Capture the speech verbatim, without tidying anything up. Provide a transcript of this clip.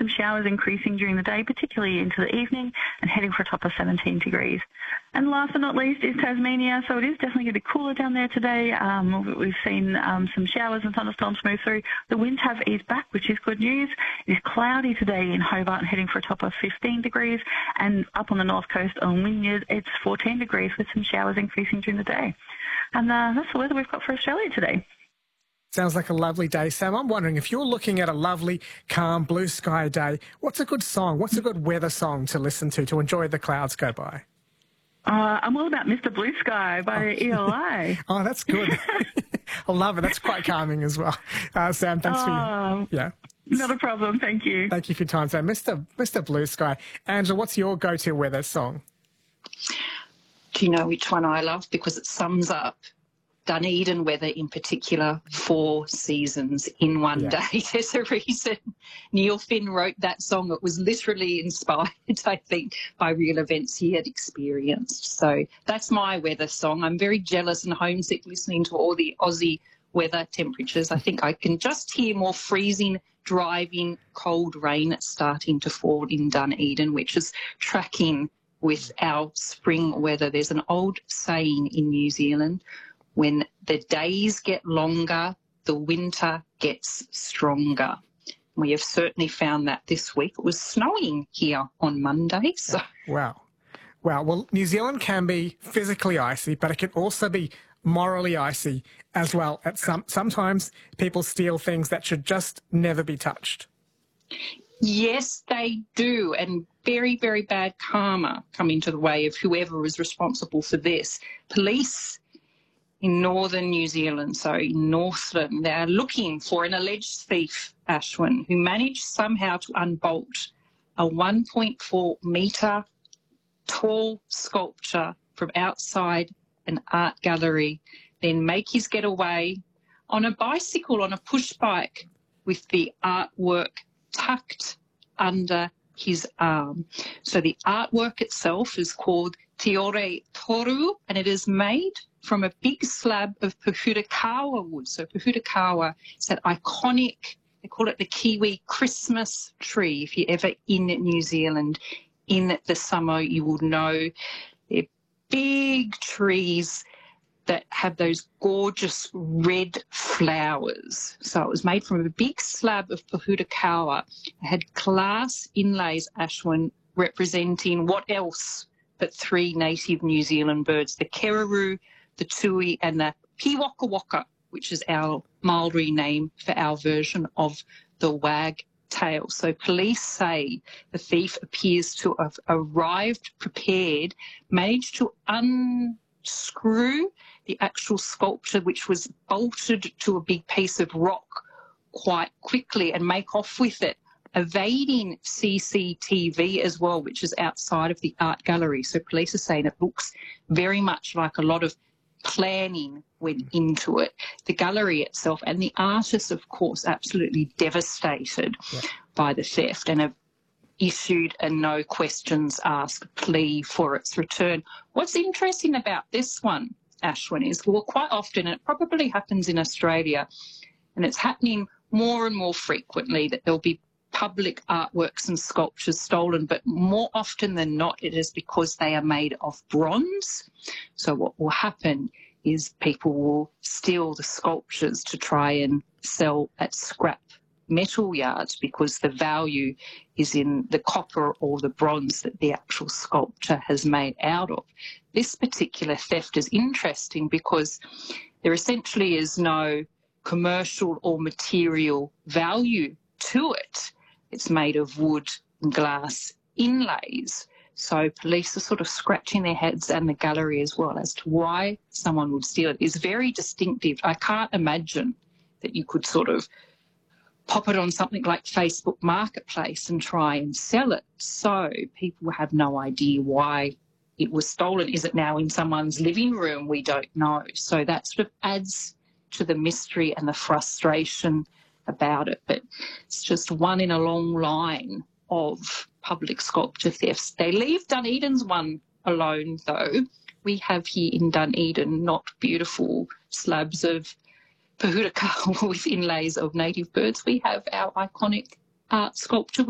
some showers increasing during the day, particularly into the evening, and heading for a top of seventeen degrees. And last but not least is Tasmania. So it is definitely going to be cooler down there today. Um, we've seen um, some showers and thunderstorms move through. The winds have eased back, which is good news. It is cloudy today in Hobart and heading for a top of fifteen degrees. And up on the north coast on Wynyard, it's fourteen degrees with some showers increasing during the day. And uh, that's the weather we've got for Australia today. Sounds like a lovely day, Sam. I'm wondering, if you're looking at a lovely, calm, blue sky day, what's a good song? What's a good weather song to listen to to enjoy the clouds go by? Uh, I'm all about Mister Blue Sky by oh. E L I. Oh, that's good. I love it. That's quite calming as well. Uh, Sam, thanks oh, for your... Yeah. Not a problem. Thank you. Thank you for your time, Sam. Mister Mister Blue Sky. Angela, what's your go-to weather song? Do you know which one I love? Because it sums up Dunedin weather in particular, four seasons in one yeah. day. There's a reason Neil Finn wrote that song. It was literally inspired, I think, by real events he had experienced. So that's my weather song. I'm very jealous and homesick listening to all the Aussie weather temperatures. I think I can just hear more freezing, driving, cold rain starting to fall in Dunedin, which is tracking with our spring weather. There's an old saying in New Zealand: when the days get longer, the winter gets stronger. We have certainly found that this week. It was snowing here on Monday. So. Wow. Wow. Well, New Zealand can be physically icy, but it can also be morally icy as well. At some Sometimes people steal things that should just never be touched. Yes, they do, and very, very bad karma coming to the way of whoever is responsible for this. Police in northern New Zealand, so in Northland, they are looking for an alleged thief, Ashwin, who managed somehow to unbolt a one point four metre tall sculpture from outside an art gallery, then make his getaway on a bicycle, on a push bike, with the artwork tucked under his arm. So the artwork itself is called Te Ore Toru, and it is made from a big slab of Pohutakawa wood. So Pohutakawa is that iconic, they call it the Kiwi Christmas tree. If you're ever in New Zealand in the summer, you will know they're big trees that have those gorgeous red flowers. So it was made from a big slab of Pohutakawa. It had class inlays, Ashwin, representing what else but three native New Zealand birds: the kereroo, the tui, and the piwakawaka, which is our Maori name for our version of the wagtail. So police say the thief appears to have arrived prepared, managed to unscrew the actual sculpture, which was bolted to a big piece of rock, quite quickly and make off with it, evading C C T V as well, which is outside of the art gallery. So police are saying it looks very much like a lot of planning went into it. The gallery itself and the artist, of course, absolutely devastated yeah. by the theft and have issued a no questions asked plea for its return. What's interesting about this one, Ashwin, is, well, quite often, and it probably happens in Australia, and it's happening more and more frequently, that there'll be public artworks and sculptures stolen, but more often than not, it is because they are made of bronze. So what will happen is people will steal the sculptures to try and sell at scrap metal yards, because the value is in the copper or the bronze that the actual sculpture has made out of. This particular theft is interesting because there essentially is no commercial or material value to it. It's made of wood and glass inlays. So police are sort of scratching their heads, and the gallery as well, as to why someone would steal it. It's very distinctive. I can't imagine that you could sort of pop it on something like Facebook Marketplace and try and sell it. So people have no idea why it was stolen. Is it now in someone's living room? We don't know. So that sort of adds to the mystery and the frustration about it. But it's just one in a long line of public sculpture thefts. They leave Dunedin's one alone, though. We have here in Dunedin not beautiful slabs of Pohutakawa with inlays of native birds. We have our iconic art sculpture